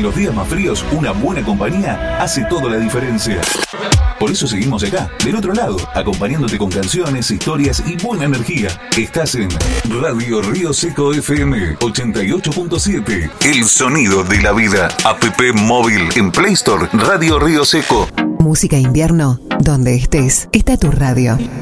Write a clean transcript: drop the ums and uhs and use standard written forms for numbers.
En los días más fríos, una buena compañía hace toda la diferencia. Por eso seguimos acá, del otro lado, acompañándote con canciones, historias y buena energía. Estás en Radio Río Seco FM 88.7. El sonido de la vida. App móvil en Play Store. Radio Río Seco. Música invierno, donde estés, está tu radio.